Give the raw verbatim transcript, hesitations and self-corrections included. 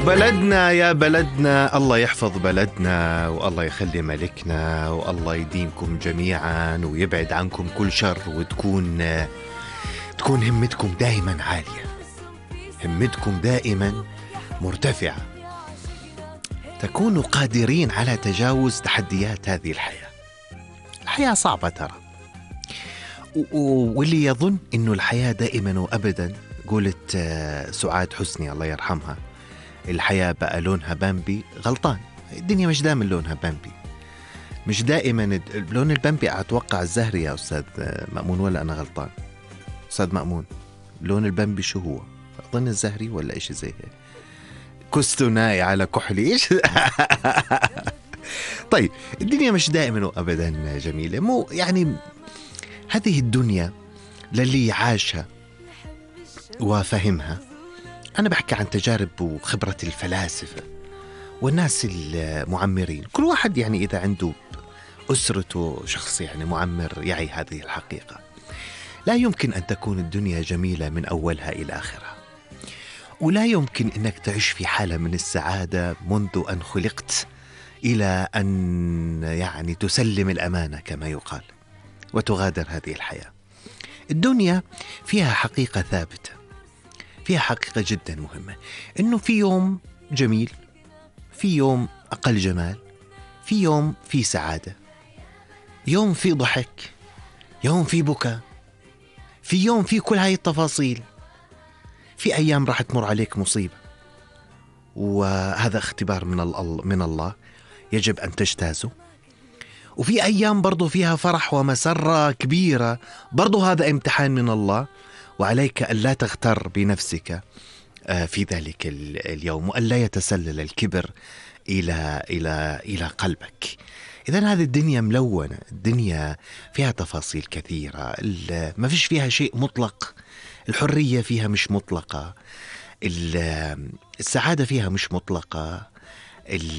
بلدنا يا بلدنا، الله يحفظ بلدنا والله يخلي ملكنا والله يديمكم جميعا ويبعد عنكم كل شر، وتكون تكون همتكم دائما عالية، همتكم دائما مرتفعة، تكونوا قادرين على تجاوز تحديات هذه الحياة. الحياة صعبة ترى، واللي يظن إنه الحياة دائما وأبدا، قولت سعاد حسني الله يرحمها، الحياة بقى لونها بامبي، غلطان. الدنيا مش دائما لونها بامبي، مش دائما لون البامبي. أتوقع الزهري يا أستاذ مأمون، ولا أنا غلطان؟ أستاذ مأمون، لون البامبي شو هو؟ أظن الزهري ولا إيش زي هيك. كستناي على كحلي إيش. طيب الدنيا مش دائما وأبدا جميلة، مو يعني هذه الدنيا للي عاشها وفهمها. أنا بحكي عن تجارب وخبرة الفلاسفة والناس المعمرين، كل واحد يعني إذا عنده أسرته شخص يعني معمر يعي هذه الحقيقة. لا يمكن أن تكون الدنيا جميلة من أولها إلى آخرها، ولا يمكن أنك تعيش في حالة من السعادة منذ أن خلقت إلى أن يعني تسلم الأمانة كما يقال وتغادر هذه الحياة. الدنيا فيها حقيقة ثابتة، فيها حقيقة جدا مهمة، إنه في يوم جميل، في يوم أقل جمال، في يوم في سعادة، يوم في ضحك، يوم في بكاء، في يوم في كل هاي التفاصيل. في أيام راح تمر عليك مصيبة، وهذا اختبار من الله من الله يجب أن تجتازه. وفي أيام برضو فيها فرح ومسرة كبيرة، برضو هذا امتحان من الله، وعليك أن لا تغتر بنفسك في ذلك اليوم، وأن لا يتسلل الكبر إلى إلى إلى قلبك. إذن هذه الدنيا ملونة، الدنيا فيها تفاصيل كثيرة، ما فيش فيها شيء مطلق، الحرية فيها مش مطلقة، السعادة فيها مش مطلقة،